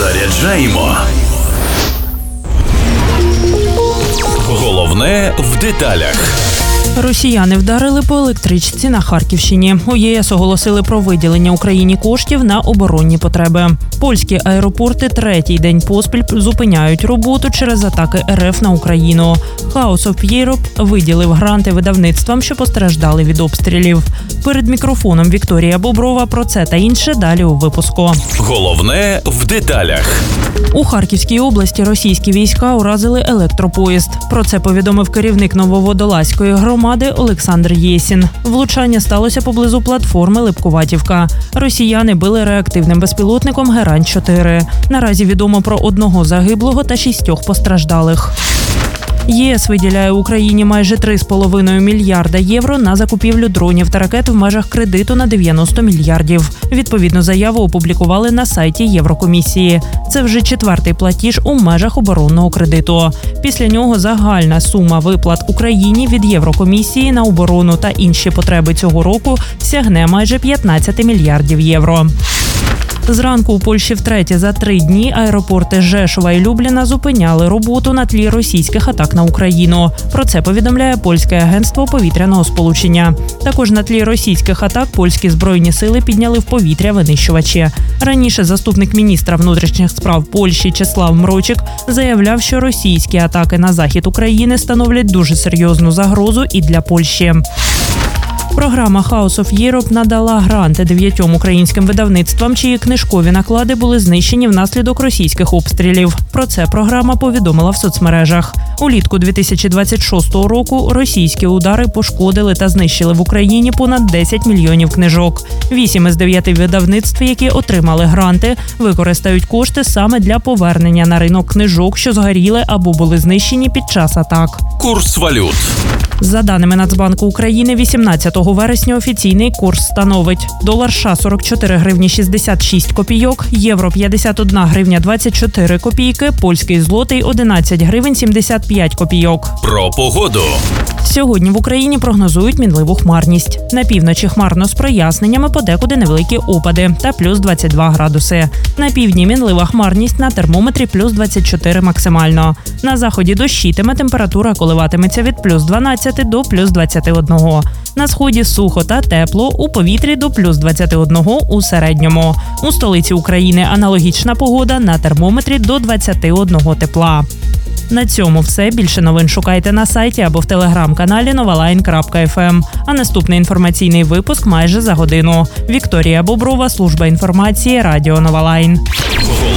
Заряджаємо. Головне в деталях. Росіяни вдарили по електричці на Харківщині. У ЄС оголосили про виділення Україні коштів на оборонні потреби. Польські аеропорти третій день поспіль зупиняють роботу через атаки РФ на Україну. House of Europe виділив гранти видавництвам, що постраждали від обстрілів. Перед мікрофоном Вікторія Боброва про це та інше далі у випуску. Головне в деталях. У Харківській області російські війська уразили електропоїзд. Про це повідомив керівник Нововодолазької громади Олександр Єсін. Влучання сталося поблизу платформи Липкуватівка. Росіяни били реактивним безпілотником Герань-4. Наразі відомо про 1 загиблого та 6 постраждалих. ЄС виділяє Україні майже 3,5 мільярда євро на закупівлю дронів та ракет в межах кредиту на 90 мільярдів. Відповідну заяву опублікували на сайті Єврокомісії. Це вже 4-й платіж у межах оборонного кредиту. Після нього загальна сума виплат Україні від Єврокомісії на оборону та інші потреби цього року сягне майже 15 мільярдів євро. Зранку у Польщі втретє за 3 дні аеропорти Жешова і Любліна зупиняли роботу на тлі російських атак на Україну. Про це повідомляє Польське агентство повітряного сполучення. Також на тлі російських атак польські збройні сили підняли в повітря винищувачі. Раніше заступник міністра внутрішніх справ Польщі Чеслав Мрочик заявляв, що російські атаки на захід України становлять дуже серйозну загрозу і для Польщі. Програма House of Europe надала гранти 9 українським видавництвам, чиї книжкові наклади були знищені внаслідок російських обстрілів. Про це програма повідомила в соцмережах. Улітку 2026 року російські удари пошкодили та знищили в Україні понад 10 мільйонів книжок. 8 із 9 видавництв, які отримали гранти, використають кошти саме для повернення на ринок книжок, що згоріли або були знищені під час атак. Курс валют. За даними Нацбанку України, 18 вересня офіційний курс становить: долар США – 44 гривні 66 копійок, євро – 51 гривня 24 копійки, польський злотий – 11 гривень 75 копійок. Про погоду. Сьогодні в Україні прогнозують мінливу хмарність. На півночі хмарно з проясненнями, подекуди невеликі опади та плюс 22 градуси. На півдні мінлива хмарність, на термометрі плюс 24 максимально. На заході дощитиме, температура коливатиметься від плюс 12 до плюс 21. На сході сухо та тепло, у повітрі до плюс 21 у середньому. У столиці України аналогічна погода, на термометрі до 21 тепла. На цьому все. Більше новин шукайте на сайті або в телеграм-каналі novaline.fm. А наступний інформаційний випуск майже за годину. Вікторія Боброва, служба інформації, Радіо Новалайн.